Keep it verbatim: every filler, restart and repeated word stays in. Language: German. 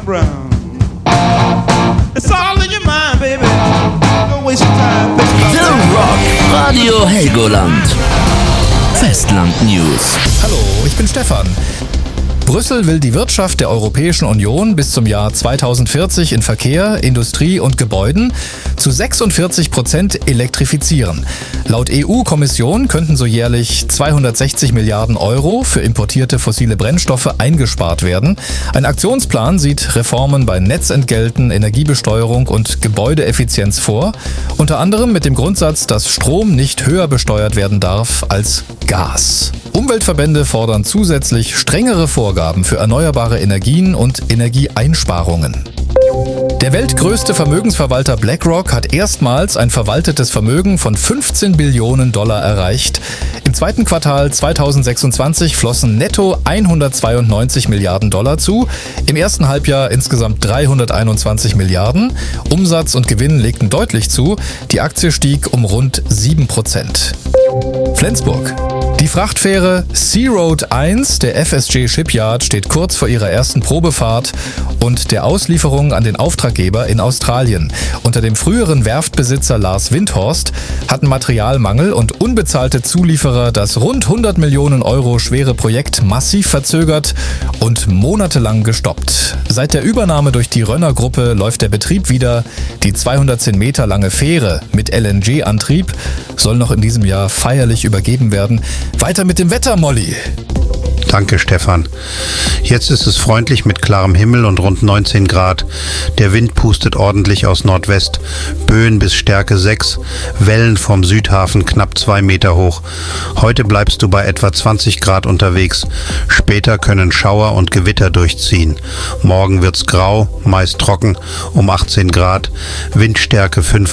brown. It's all in your mind, baby. Don't waste your time. The Rock Radio Helgoland. Festland News. Hallo, ich bin Stefan. Brüssel will die Wirtschaft der Europäischen Union bis zum Jahr zweitausendvierzig in Verkehr, Industrie und Gebäuden zu sechsundvierzig Prozent elektrifizieren. Laut E U-Kommission könnten so jährlich zweihundertsechzig Milliarden Euro für importierte fossile Brennstoffe eingespart werden. Ein Aktionsplan sieht Reformen bei Netzentgelten, Energiebesteuerung und Gebäudeeffizienz vor. Unter anderem mit dem Grundsatz, dass Strom nicht höher besteuert werden darf als Gas. Umweltverbände fordern zusätzlich strengere Vorgaben für erneuerbare Energien und Energieeinsparungen. Der weltgrößte Vermögensverwalter BlackRock hat erstmals ein verwaltetes Vermögen von fünfzehn Billionen Dollar erreicht. Im zweiten Quartal zweitausendsechsundzwanzig flossen netto hundertzweiundneunzig Milliarden Dollar zu, im ersten Halbjahr insgesamt dreihunderteinundzwanzig Milliarden. Umsatz und Gewinn legten deutlich zu, die Aktie stieg um rund sieben Prozent. Flensburg. Die Frachtfähre Sea Road eins der F S G Shipyard steht kurz vor ihrer ersten Probefahrt und der Auslieferung an den Auftraggeber in Australien. Unter dem früheren Werftbesitzer Lars Windhorst hatten Materialmangel und unbezahlte Zulieferer das rund hundert Millionen Euro schwere Projekt massiv verzögert und monatelang gestoppt. Seit der Übernahme durch die Rönner-Gruppe läuft der Betrieb wieder. Die zweihundertzehn Meter lange Fähre mit L N G-Antrieb soll noch in diesem Jahr feierlich übergeben werden. Weiter mit dem Wetter, Molly. Danke, Stefan. Jetzt ist es freundlich mit klarem Himmel und rund neunzehn Grad. Der Wind pustet ordentlich aus Nordwest. Böen bis Stärke sechs. Wellen vom Südhafen knapp zwei Meter hoch. Heute bleibst du bei etwa zwanzig Grad unterwegs. Später können Schauer und Gewitter durchziehen. Morgen wird's grau, meist trocken, um achtzehn Grad. Windstärke fünf